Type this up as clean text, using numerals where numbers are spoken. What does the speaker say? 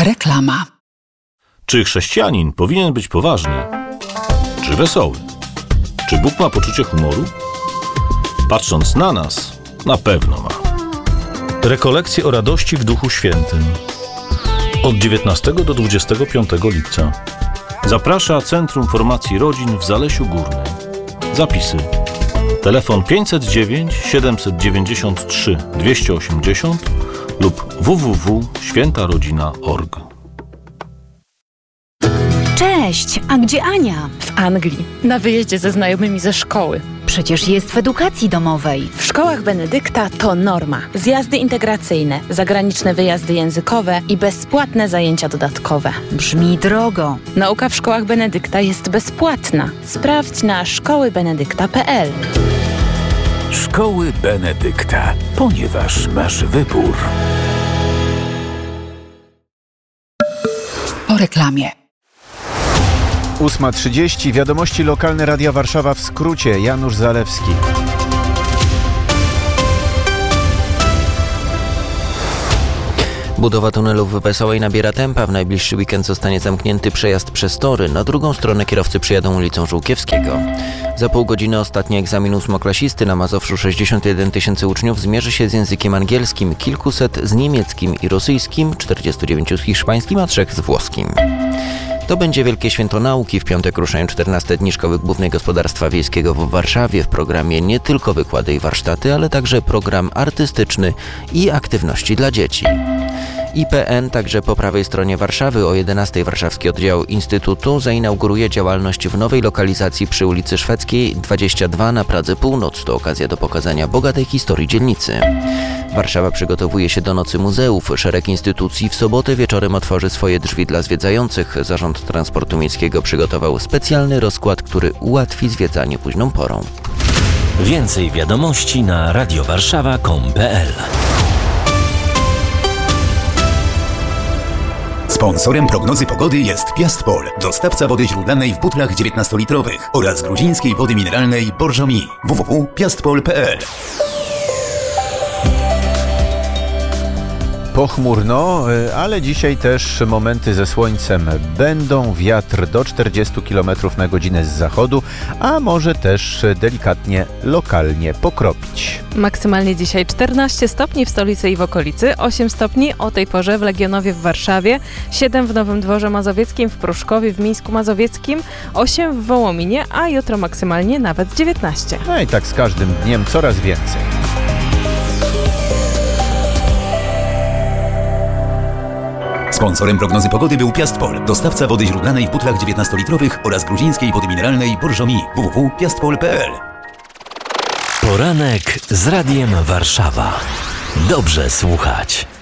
Reklama. Czy chrześcijanin powinien być poważny? Czy wesoły? Czy Bóg ma poczucie humoru? Patrząc na nas, na pewno ma. Rekolekcje o radości w Duchu Świętym. Od 19 do 25 lipca. Zaprasza Centrum Formacji Rodzin w Zalesiu Górnym. Zapisy. Telefon 509 793 280 lub www.świętarodzina.org. Cześć, a gdzie Ania? W Anglii, na wyjeździe ze znajomymi ze szkoły. Przecież jest w edukacji domowej. W szkołach Benedykta to norma. Zjazdy integracyjne, zagraniczne wyjazdy językowe i bezpłatne zajęcia dodatkowe. Brzmi drogo. Nauka w szkołach Benedykta jest bezpłatna. Sprawdź na szkołybenedykta.pl. Szkoły Benedykta, ponieważ masz wybór. Po reklamie. 8:30. Wiadomości lokalne Radia Warszawa w skrócie. Janusz Zalewski. Budowa tunelu w Wesołej nabiera tempa. W najbliższy weekend zostanie zamknięty przejazd przez tory. Na drugą stronę kierowcy przyjadą ulicą Żółkiewskiego. Za pół godziny ostatni egzamin ósmoklasisty. Na Mazowszu 61 000 uczniów zmierzy się z językiem angielskim, kilkuset z niemieckim i rosyjskim, 49 z hiszpańskim, a 3 z włoskim. To będzie Wielkie Święto Nauki. W piątek ruszają 14 dni Szkoły Głównej Gospodarstwa Wiejskiego w Warszawie. W programie nie tylko wykłady i warsztaty, ale także program artystyczny i aktywności dla dzieci. IPN także po prawej stronie Warszawy o 11 warszawski oddział Instytutu zainauguruje działalność w nowej lokalizacji przy ulicy Szwedzkiej 22 na Pradze Północ. To okazja do pokazania bogatej historii dzielnicy. Warszawa przygotowuje się do Nocy Muzeów. Szereg instytucji w sobotę wieczorem otworzy swoje drzwi dla zwiedzających. Zarząd Transportu Miejskiego przygotował specjalny rozkład, który ułatwi zwiedzanie późną porą. Więcej wiadomości na radiowarszawa.com.pl. Sponsorem prognozy pogody jest Piastpol, dostawca wody źródlanej w butlach 19-litrowych oraz gruzińskiej wody mineralnej Borżomi. www.piastpol.pl. Pochmurno, ale dzisiaj też momenty ze słońcem będą. Wiatr do 40 km na godzinę z zachodu, a może też delikatnie, lokalnie pokropić. Maksymalnie dzisiaj 14 stopni w stolicy i w okolicy, 8 stopni o tej porze w Legionowie w Warszawie, 7 w Nowym Dworze Mazowieckim, w Pruszkowie, w Mińsku Mazowieckim, 8 w Wołominie, a jutro maksymalnie nawet 19. No i tak z każdym dniem coraz więcej. Sponsorem prognozy pogody był Piastpol, dostawca wody źródlanej w butlach 19-litrowych oraz gruzińskiej wody mineralnej Borżomi. www.piastpol.pl. Poranek z Radiem Warszawa. Dobrze słuchać.